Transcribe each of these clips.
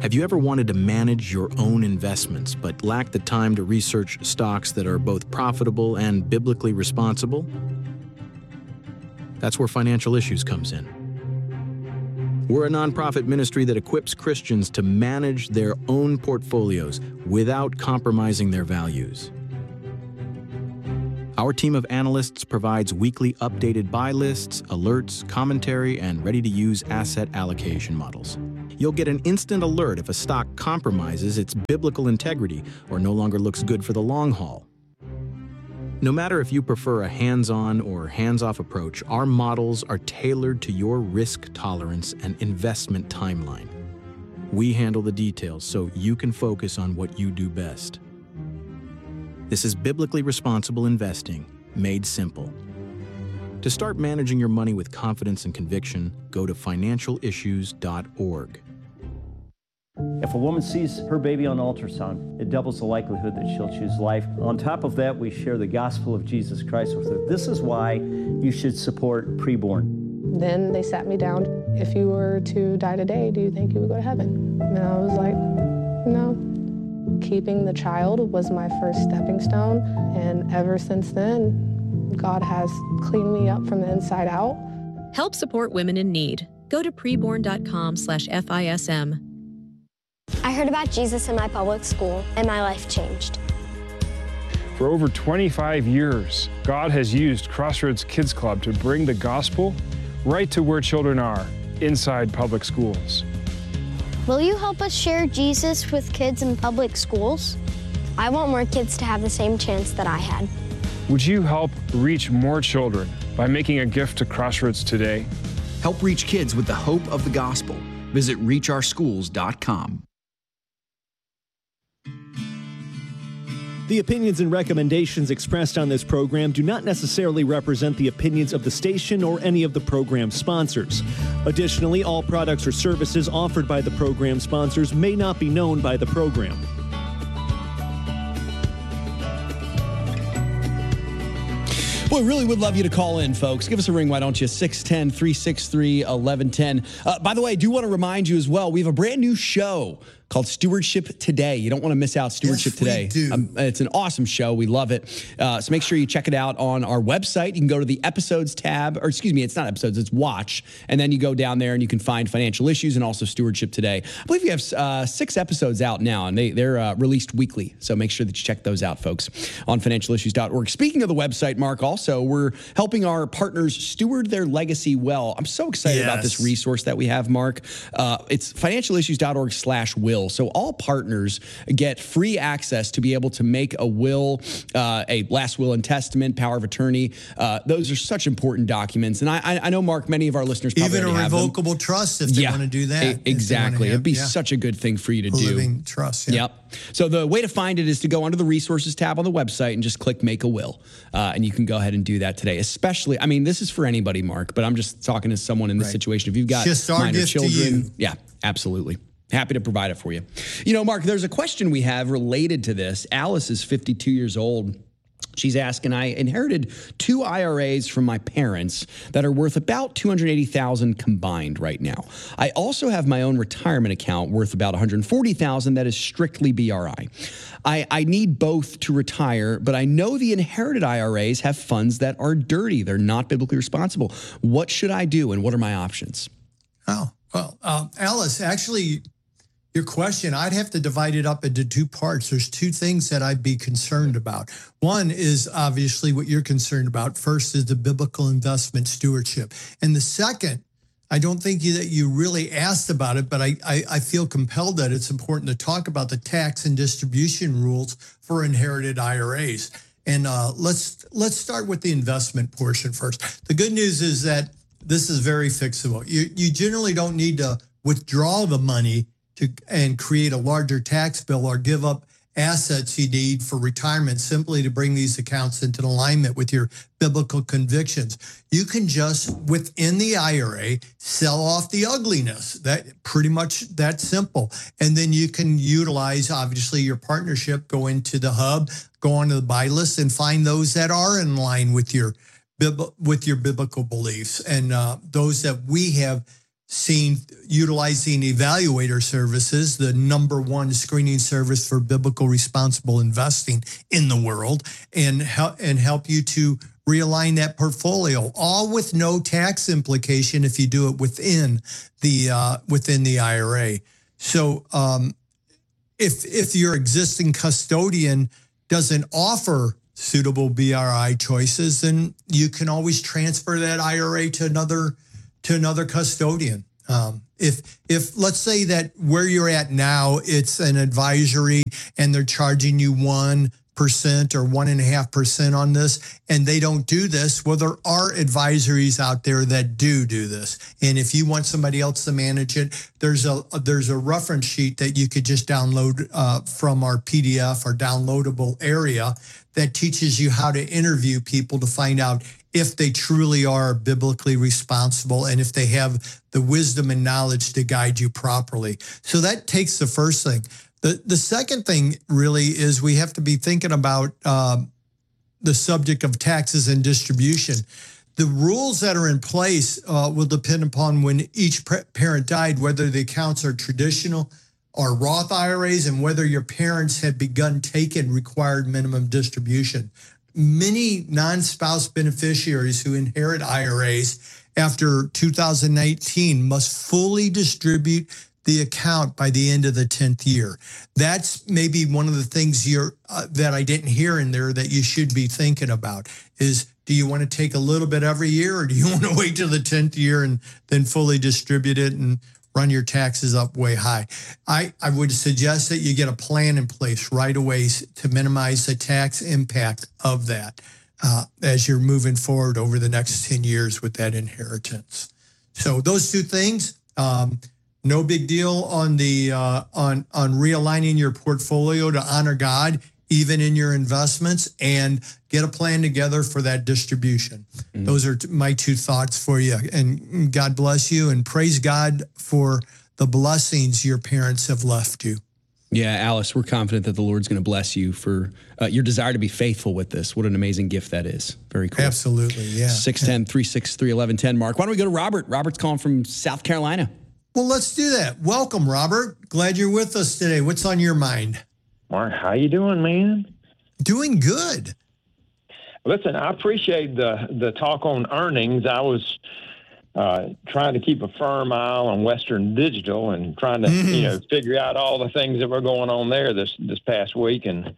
Have you ever wanted to manage your own investments but lacked the time to research stocks that are both profitable and biblically responsible? That's where Financial Issues comes in. We're a nonprofit ministry that equips Christians to manage their own portfolios without compromising their values. Our team of analysts provides weekly updated buy lists, alerts, commentary, and ready-to-use asset allocation models. You'll get an instant alert if a stock compromises its biblical integrity or no longer looks good for the long haul. No matter if you prefer a hands-on or hands-off approach, our models are tailored to your risk tolerance and investment timeline. We handle the details so you can focus on what you do best. This is biblically responsible investing, made simple. To start managing your money with confidence and conviction, go to financialissues.org. If a woman sees her baby on ultrasound, it doubles the likelihood that she'll choose life. On top of that, we share the gospel of Jesus Christ with her. This is why you should support Preborn. Then they sat me down. If you were to die today, do you think you would go to heaven? And I was like, no. Keeping the child was my first stepping stone, and ever since then, God has cleaned me up from the inside out. Help support women in need. Go to preborn.com/FISM. I heard about Jesus in my public school, and my life changed. For over 25 years, God has used Crossroads Kids Club to bring the gospel right to where children are, inside public schools. Will you help us share Jesus with kids in public schools? I want more kids to have the same chance that I had. Would you help reach more children by making a gift to Crossroads today? Help reach kids with the hope of the gospel. Visit reachOurschools.com. The opinions and recommendations expressed on this program do not necessarily represent the opinions of the station or any of the program sponsors. Additionally, all products or services offered by the program sponsors may not be known by the program. Boy, really would love you to call in, folks. Give us a ring, why don't you? 610-363-1110. By the way, I do want to remind you as well, we have a brand new show called Stewardship Today. You don't want to miss out Stewardship Today. We do. It's an awesome show. We love it. So make sure you check it out on our website. You can go to the episodes tab, or excuse me, it's not episodes, it's watch. And then you go down there and you can find Financial Issues and also Stewardship Today. I believe you have 6 episodes out now, and they're released weekly. So make sure that you check those out, folks, on financialissues.org. Speaking of the website, Mark, also, we're helping our partners steward their legacy well. I'm so excited about this resource that we have, Mark. It's financialissues.org/will. So all partners get free access to be able to make a will, a last will and testament, power of attorney. Those are such important documents. And I know, Mark, many of our listeners probably even a revocable trust if they want to do that. Exactly. It'd be such a good thing for you to do. Living trust. Yeah. Yep. So the way to find it is to go under the resources tab on the website and just click make a will. And you can go ahead and do that today. Especially, I mean, this is for anybody, Mark, but I'm just talking to someone in this situation. If you've got minor children. Yeah, absolutely. Happy to provide it for you. You know, Mark, there's a question we have related to this. Alice is 52 years old. She's asking, I inherited 2 IRAs from my parents that are worth about $280,000 combined right now. I also have my own retirement account worth about $140,000 that is strictly BRI. I need both to retire, but I know the inherited IRAs have funds that are dirty. They're not biblically responsible. What should I do, and what are my options? Oh, well, Alice, actually, your question, I'd have to divide it up into 2 parts. There's 2 things that I'd be concerned about. One is obviously what you're concerned about. First is the biblical investment stewardship. And the second, I don't think that you really asked about it, but I feel compelled that it's important to talk about the tax and distribution rules for inherited IRAs. And let's start with the investment portion first. The good news is that this is very fixable. You generally don't need to withdraw the money and create a larger tax bill or give up assets you need for retirement simply to bring these accounts into alignment with your biblical convictions. You can just, within the IRA, sell off the ugliness. That pretty much that simple. And then you can utilize, obviously, your partnership, go into the hub, go onto the buy list, and find those that are in line with your biblical beliefs. And those that we have utilizing Evaluator Services, the #1 screening service for biblical responsible investing in the world, and help you to realign that portfolio, all with no tax implication if you do it within the IRA. So if your existing custodian doesn't offer suitable BRI choices, then you can always transfer that IRA to another custodian. If let's say that where you're at now, it's an advisory and they're charging you 1% or 1.5% on this, and they don't do this, well, there are advisories out there that do this. And if you want somebody else to manage it, there's a reference sheet that you could just download from our PDF or downloadable area that teaches you how to interview people to find out if they truly are biblically responsible and if they have the wisdom and knowledge to guide you properly. So that takes the first thing. The second thing really is we have to be thinking about the subject of taxes and distribution. The rules that are in place will depend upon when each parent died, whether the accounts are traditional or Roth IRAs, and whether your parents had begun taking required minimum distribution. Many non-spouse beneficiaries who inherit IRAs after 2019 must fully distribute the account by the end of the 10th year. That's maybe one of the things that I didn't hear in there that you should be thinking about is, do you want to take a little bit every year, or do you want to wait till the 10th year and then fully distribute it and run your taxes up way high? I would suggest that you get a plan in place right away to minimize the tax impact of that as you're moving forward over the next 10 years with that inheritance. So those two things, no big deal on the on realigning your portfolio to honor God, even in your investments, and get a plan together for that distribution. Mm-hmm. Those are my two thoughts for you. And God bless you, and praise God for the blessings your parents have left you. Yeah, Alice, we're confident that the Lord's going to bless you for your desire to be faithful with this. What an amazing gift that is. Very cool. Absolutely, yeah. 610-363-1110. Mark, why don't we go to Robert? Robert's calling from South Carolina. Well, let's do that. Welcome, Robert. Glad you're with us today. What's on your mind? Mark, how you doing, man? Doing good. Listen, I appreciate the talk on earnings. I was trying to keep a firm eye on Western Digital and trying to figure out all the things that were going on there this past week, and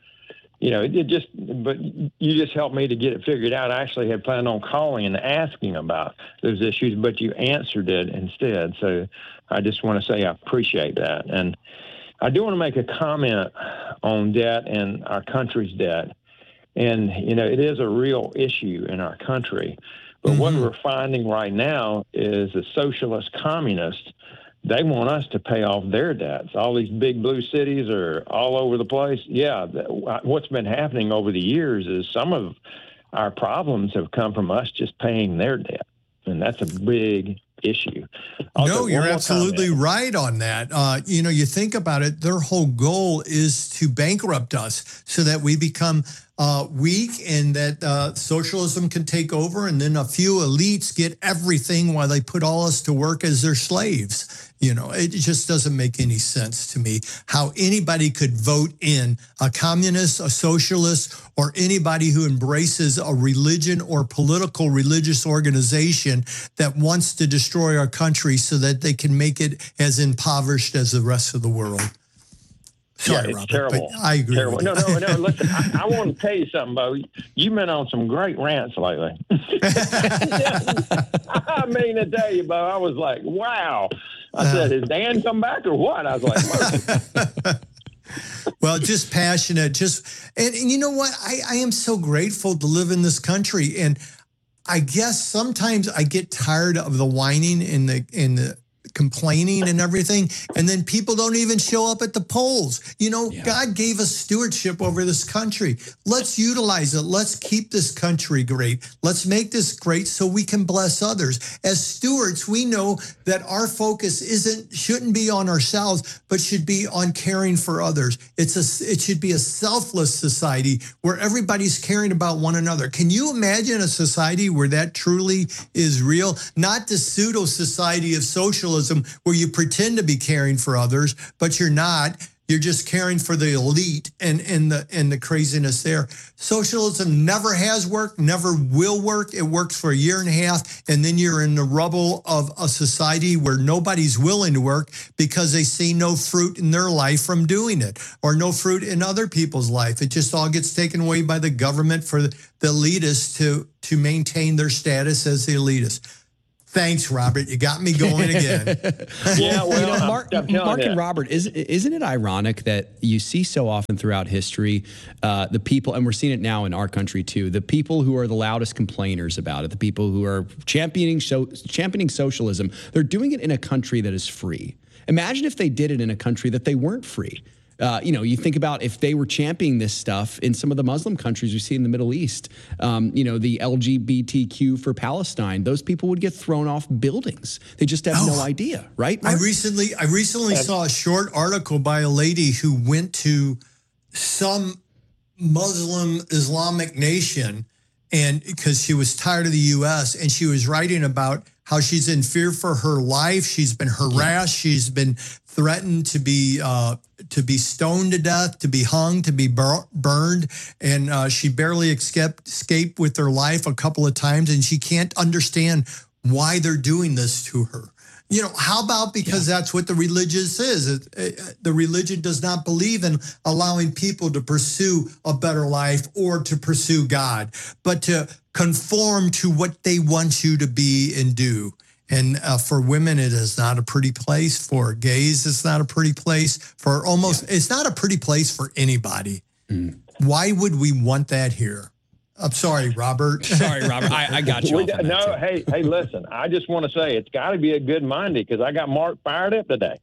but you just helped me to get it figured out. I actually had planned on calling and asking about those issues, but you answered it instead. So I just want to say I appreciate that. And I do want to make a comment on debt and our country's debt. And, it is a real issue in our country. But what we're finding right now is the socialist communists, they want us to pay off their debts. All these big blue cities are all over the place. Yeah, what's been happening over the years is some of our problems have come from us just paying their debt. And that's a big issue. No, you're absolutely right on that. You think about it, their whole goal is to bankrupt us so that we become weak and that socialism can take over, and then a few elites get everything while they put all us to work as their slaves. It just doesn't make any sense to me how anybody could vote in a communist, a socialist, or anybody who embraces a religion or political religious organization that wants to destroy our country so that they can make it as impoverished as the rest of the world. Sorry, it's Robert, terrible. but I agree with you. No, listen, I want to tell you something, Bo. You've been on some great rants lately. I mean to tell you, Bo, I was like, wow. I said, has Dan come back or what? I was like, well, just passionate. And you know what? I am so grateful to live in this country. And I guess sometimes I get tired of the whining and the complaining and everything. And then people don't even show up at the polls. God gave us stewardship over this country. Let's utilize it. Let's keep this country great. Let's make this great so we can bless others. As stewards, we know that our focus shouldn't be on ourselves, but should be on caring for others. It should be a selfless society where everybody's caring about one another. Can you imagine a society where that truly is real? Not the pseudo society of socialism where you pretend to be caring for others, but you're not. You're just caring for the elite and the craziness there. Socialism never has worked, never will work. It works for a year and a half, and then you're in the rubble of a society where nobody's willing to work because they see no fruit in their life from doing it, or no fruit in other people's life. It just all gets taken away by the government for the elitists to maintain their status as the elitists. Thanks, Robert. You got me going again. Yeah, well, Mark and Robert, isn't it ironic that you see so often throughout history the people, and we're seeing it now in our country too, the people who are the loudest complainers about it, the people who are championing socialism, they're doing it in a country that is free. Imagine if they did it in a country that they weren't free. You think about if they were championing this stuff in some of the Muslim countries we see in the Middle East, the LGBTQ for Palestine, those people would get thrown off buildings. They just have no idea, right, Mark? I recently saw a short article by a lady who went to some Muslim Islamic nation, and because she was tired of the U.S., and she was writing about how she's in fear for her life. She's been harassed. She's been threatened to be stoned to death, to be hung, to be burned, and she barely escaped with her life a couple of times, and she can't understand why they're doing this to her. How about because that's what the religion is? The religion does not believe in allowing people to pursue a better life or to pursue God, but to conform to what they want you to be and do. And for women, it is not a pretty place. For gays, it's not a pretty place. It's not a pretty place for anybody. Mm. Why would we want that here? I'm sorry, Robert. I got you. Hey, listen, I just want to say it's got to be a good Monday because I got Mark fired up today.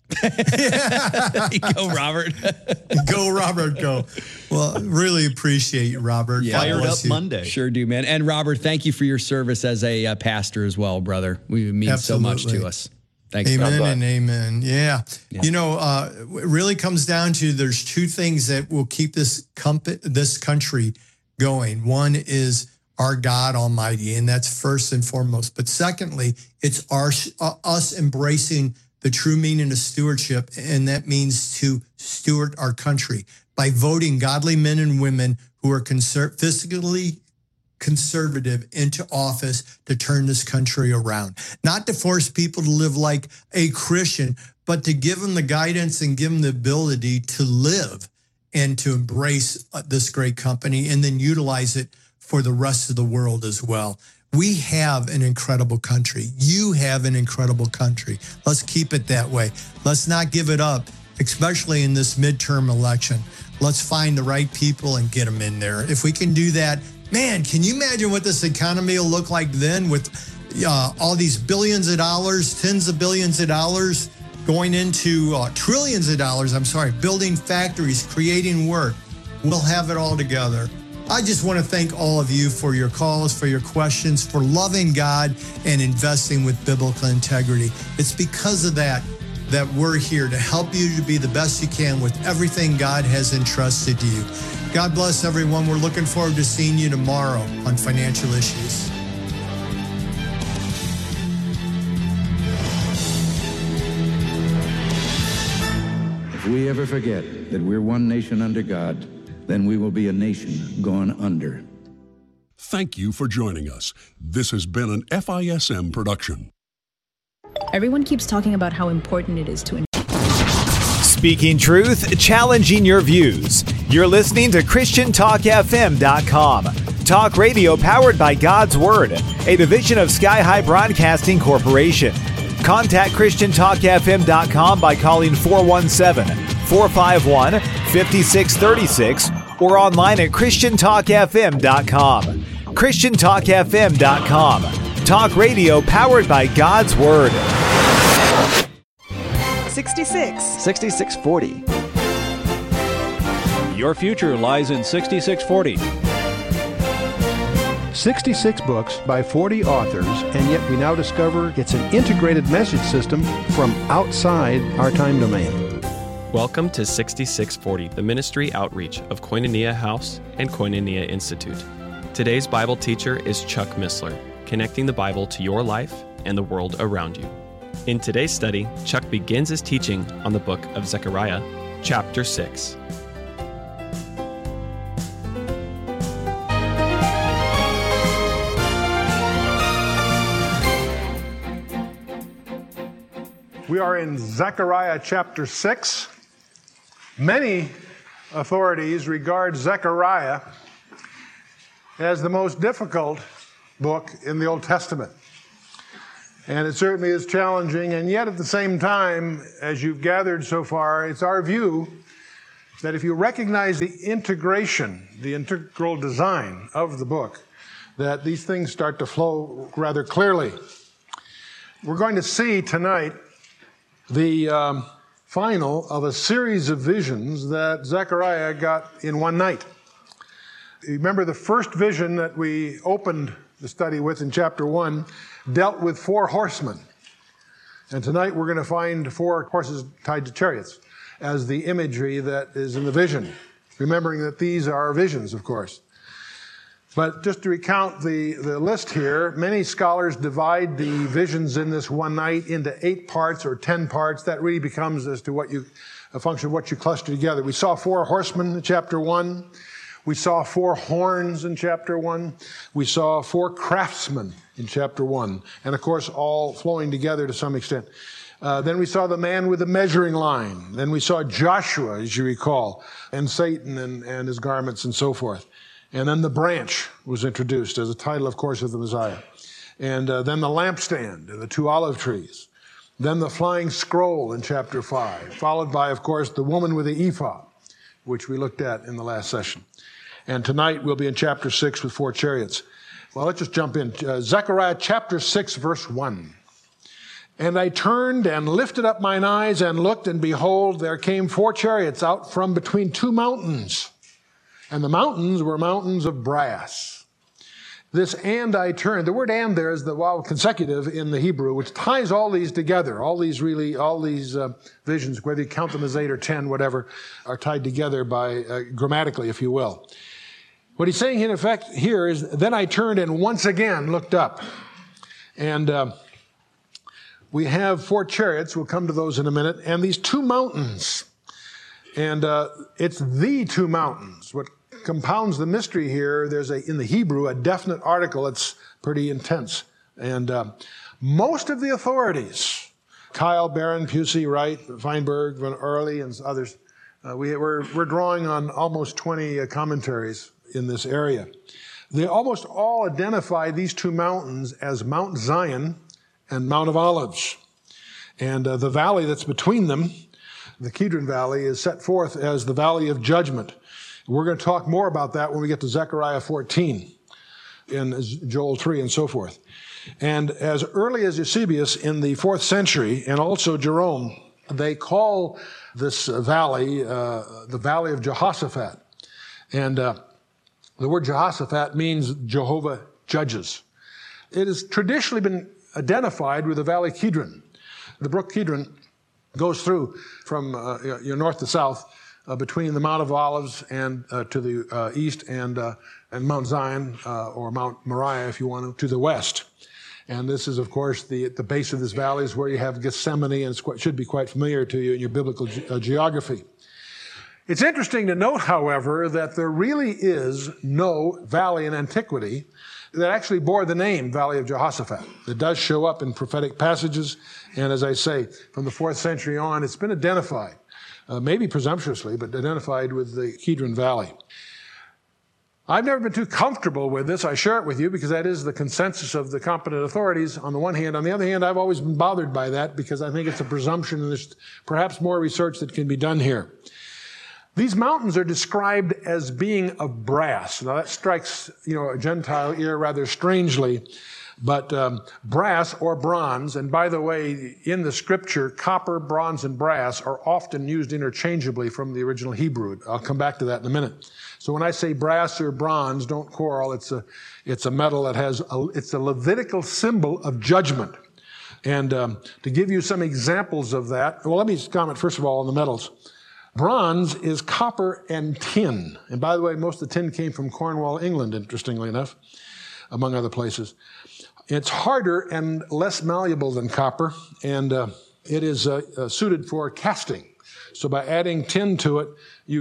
Go, Robert. Go, Robert, go. Well, really appreciate you, Robert. Yeah, fired up Monday. Sure do, man. And Robert, thank you for your service as a pastor as well, brother. We mean so much to us. Thanks. Amen and amen. Yeah. It really comes down to there's two things that will keep this country going. One is our God Almighty, and that's first and foremost. But secondly, it's us embracing the true meaning of stewardship, and that means to steward our country by voting godly men and women who are fiscally conservative into office to turn this country around. Not to force people to live like a Christian, but to give them the guidance and give them the ability to live and to embrace this great company and then utilize it for the rest of the world as well. We have an incredible country. You have an incredible country. Let's keep it that way. Let's not give it up, especially in this midterm election. Let's find the right people and get them in there. If we can do that, man, can you imagine what this economy will look like then with all these billions of dollars, tens of billions of dollars, going into trillions of dollars, building factories, creating work. We'll have it all together. I just want to thank all of you for your calls, for your questions, for loving God and investing with biblical integrity. It's because of that we're here to help you to be the best you can with everything God has entrusted to you. God bless everyone. We're looking forward to seeing you tomorrow on Financial Issues. If we ever forget that we're one nation under God, then we will be a nation going under. Thank you for joining us. This has been an FISM production. Everyone keeps talking about how important it is to Speaking truth, challenging your views. You're listening to ChristianTalkFM.com. Talk radio powered by God's Word, a division of Sky High Broadcasting Corporation. Contact ChristianTalkFM.com by calling 417-451-5636 or online at ChristianTalkFM.com. ChristianTalkFM.com. Talk radio powered by God's Word. 66. 6640. Your future lies in 6640. 66 books by 40 authors, and yet we now discover it's an integrated message system from outside our time domain. Welcome to 6640, the ministry outreach of Koinonia House and Koinonia Institute. Today's Bible teacher is Chuck Missler, connecting the Bible to your life and the world around you. In today's study, Chuck begins his teaching on the book of Zechariah, chapter 6. We are in Zechariah chapter 6. Many authorities regard Zechariah as the most difficult book in the Old Testament. And it certainly is challenging, and yet at the same time, as you've gathered so far, it's our view that if you recognize the integration, the integral design of the book, that these things start to flow rather clearly. We're going to see tonight the final of a series of visions that Zechariah got in one night. You remember the first vision that we opened the study with in chapter 1 dealt with 4 horsemen. And tonight we're going to find 4 horses tied to chariots as the imagery that is in the vision. Remembering that these are visions, of course. But just to recount the list here, many scholars divide the visions in this one night into 8 parts or 10 parts. That really becomes as to a function of what you cluster together. We saw 4 horsemen in chapter 1. We saw 4 horns in chapter 1. We saw 4 craftsmen in chapter 1. And of course, all flowing together to some extent. Then we saw the man with the measuring line. Then we saw Joshua, as you recall, and Satan and his garments and so forth. And then the branch was introduced as a title, of course, of the Messiah. And then the lampstand and the 2 olive trees. Then the flying scroll in chapter 5, followed by, of course, the woman with the ephod, which we looked at in the last session. And tonight we'll be in chapter 6 with 4 chariots. Well, let's just jump in. Zechariah chapter 6, verse 1. And I turned and lifted up mine eyes and looked, and behold, there came 4 chariots out from between 2 mountains. And the mountains were mountains of brass. This and I turned, the word and there is the consecutive in the Hebrew, which ties all these together. All these visions, whether you count them as 8 or 10, whatever, are tied together by grammatically, if you will. What he's saying in effect here is, then I turned and once again looked up. And we have 4 chariots, we'll come to those in a minute, and these 2 mountains. And it's the 2 mountains. What compounds the mystery here, there's in the Hebrew, a definite article. It's pretty intense. And most of the authorities, Kyle, Barron, Pusey, Wright, Feinberg, Van Early, and others, we're drawing on almost 20 commentaries in this area. They almost all identify these 2 mountains as Mount Zion and Mount of Olives. And the valley that's between them, the Kidron Valley, is set forth as the Valley of Judgment. We're going to talk more about that when we get to Zechariah 14 and Joel 3 and so forth. And as early as Eusebius in the 4th century, and also Jerome, they call this valley the Valley of Jehoshaphat. And the word Jehoshaphat means Jehovah judges. It has traditionally been identified with the Valley Kidron. The brook Kidron goes through from north to south between the Mount of Olives and to the east and Mount Zion or Mount Moriah, if you want to the west. And this is, of course, the base of this valley is where you have Gethsemane, and it should be quite familiar to you in your biblical geography. It's interesting to note, however, that there really is no valley in antiquity that actually bore the name Valley of Jehoshaphat. It does show up in prophetic passages, and as I say, from the 4th century on, it's been identified, maybe presumptuously, but identified with the Kidron Valley. I've never been too comfortable with this. I share it with you because that is the consensus of the competent authorities on the one hand. On the other hand, I've always been bothered by that because I think it's a presumption and there's perhaps more research that can be done here. These mountains are described as being of brass. Now that strikes, a Gentile ear rather strangely. But brass or bronze, and by the way, in the scripture, copper, bronze, and brass are often used interchangeably from the original Hebrew. I'll come back to that in a minute. So when I say brass or bronze, don't quarrel. It's a metal that it's a Levitical symbol of judgment. And to give you some examples of that, well, let me comment first of all on the metals. Bronze is copper and tin. And by the way, most of the tin came from Cornwall, England, interestingly enough, among other places. It's harder and less malleable than copper, and it is suited for casting. So by adding tin to it,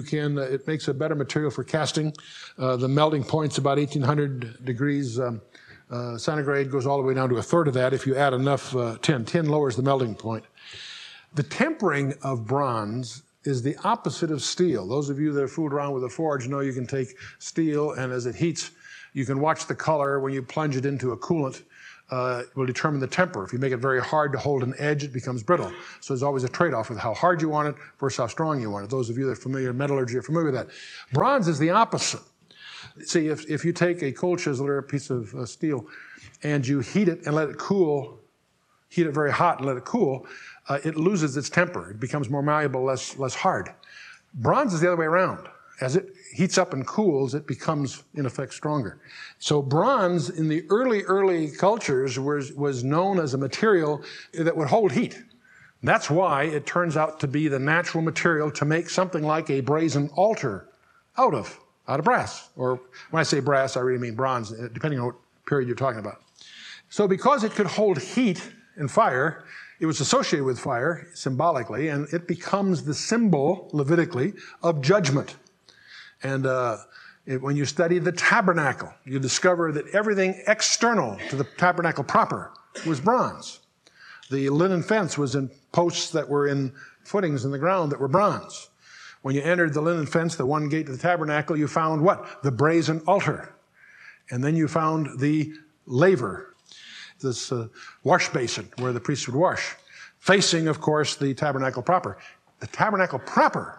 it makes a better material for casting. The melting point's about 1800 degrees centigrade, goes all the way down to a third of that if you add enough tin. Tin lowers the melting point. The tempering of bronze is the opposite of steel. Those of you that have fooled around with a forge know you can take steel, and as it heats, you can watch the color. When you plunge it into a coolant, it will determine the temper. If you make it very hard to hold an edge, it becomes brittle. So there's always a trade-off with how hard you want it versus how strong you want it. Those of you that are familiar with metallurgy are familiar with that. Bronze is the opposite. See, if you take a cold chisel or a piece of steel and you heat it and let it cool, heat it very hot and let it cool, it loses its temper. It becomes more malleable, less hard. Bronze is the other way around. As it heats up and cools, it becomes, in effect, stronger. So bronze in the early cultures was known as a material that would hold heat. That's why it turns out to be the natural material to make something like a brazen altar out of brass. Or when I say brass, I really mean bronze, depending on what period you're talking about. So because it could hold heat and fire, it was associated with fire symbolically, and it becomes the symbol, Levitically, of judgment. And when you study the tabernacle, you discover that everything external to the tabernacle proper was bronze. The linen fence was in posts that were in footings in the ground that were bronze. When you entered the linen fence, the one gate to the tabernacle, you found what? The brazen altar. And then you found the laver, this wash basin where the priests would wash, facing, of course, the tabernacle proper. The tabernacle proper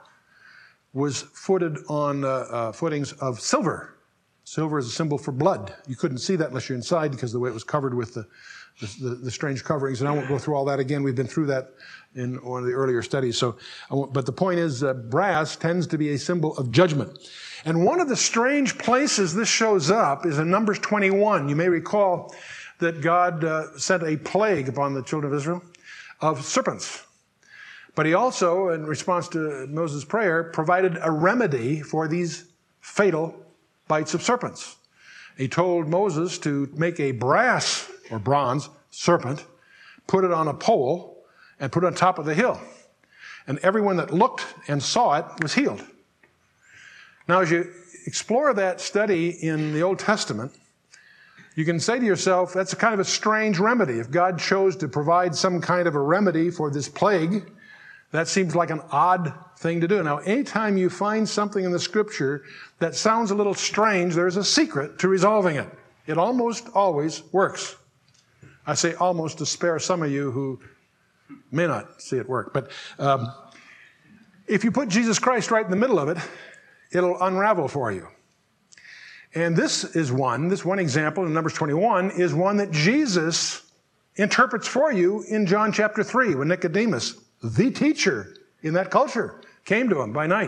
was footed on footings of silver. Silver is a symbol for blood. You couldn't see that unless you're inside because of the way it was covered with the strange coverings. And I won't go through all that again. We've been through that in one of the earlier studies. But the point is, brass tends to be a symbol of judgment. And one of the strange places this shows up is in Numbers 21. You may recall that God sent a plague upon the children of Israel of serpents. But he also, in response to Moses' prayer, provided a remedy for these fatal bites of serpents. He told Moses to make a brass or bronze serpent, put it on a pole, and put it on top of the hill. And everyone that looked and saw it was healed. Now, as you explore that study in the Old Testament, you can say to yourself, that's a kind of a strange remedy. If God chose to provide some kind of a remedy for this plague, that seems like an odd thing to do. Now, anytime you find something in the scripture that sounds a little strange, there's a secret to resolving it. It almost always works. I say almost to spare some of you who may not see it work. But if you put Jesus Christ right in the middle of it, it'll unravel for you. And this one example in Numbers 21 is one that Jesus interprets for you in John chapter 3 when Nicodemus, the teacher in that culture, came to him by night.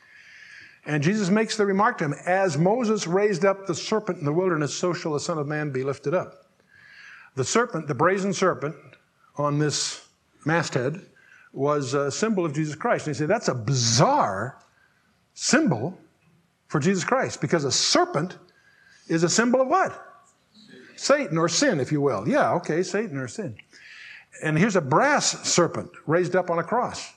And Jesus makes the remark to him, as Moses raised up the serpent in the wilderness, so shall the Son of Man be lifted up. The serpent, the brazen serpent on this masthead, was a symbol of Jesus Christ. And he said, that's a bizarre symbol for Jesus Christ, because a serpent is a symbol of what? Satan, or sin, if you will. Yeah, okay, Satan or sin. And here's a brass serpent raised up on a cross.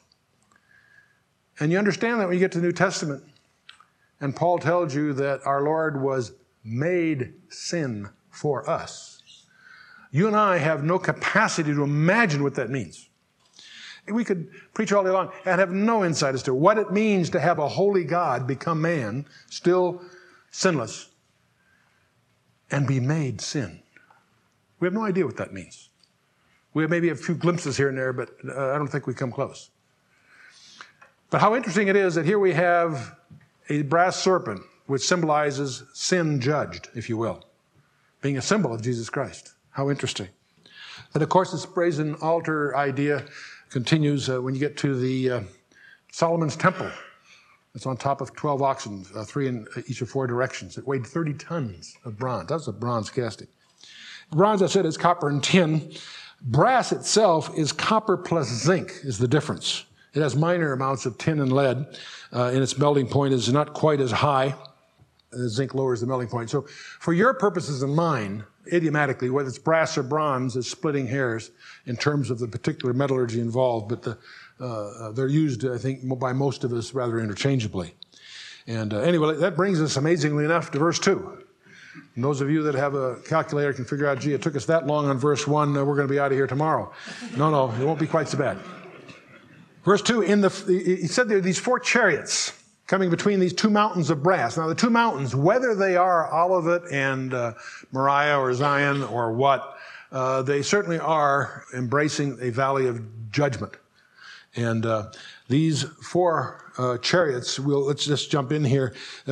And you understand that when you get to the New Testament, and Paul tells you that our Lord was made sin for us. You and I have no capacity to imagine what that means. We could preach all day long and have no insight as to what it means to have a holy God become man, still sinless, and be made sin. We have no idea what that means. We have maybe a few glimpses here and there, but I don't think we come close. But how interesting it is that here we have a brass serpent, which symbolizes sin judged, if you will, being a symbol of Jesus Christ. How interesting. And of course, this brazen altar idea continues when you get to the Solomon's Temple. It's on top of 12 oxen, 3 in each of 4 directions. It weighed 30 tons of bronze. That's a bronze casting. Bronze, I said, is copper and tin. Brass itself is copper plus zinc is the difference. It has minor amounts of tin and lead, and its melting point is not quite as high. Zinc lowers the melting point. So for your purposes and mine, idiomatically, whether it's brass or bronze is splitting hairs in terms of the particular metallurgy involved, but they're used, I think, by most of us rather interchangeably. And anyway, that brings us, amazingly enough, to verse 2. And those of you that have a calculator can figure out, gee, it took us that long on verse 1, we're going to be out of here tomorrow. No, it won't be quite so bad. Verse 2, he said there are these 4 chariots coming between these 2 mountains of brass. Now, the 2 mountains, whether they are Olivet and Moriah or Zion or what, they certainly are embracing a valley of judgment. And these 4 chariots, let's just jump in here.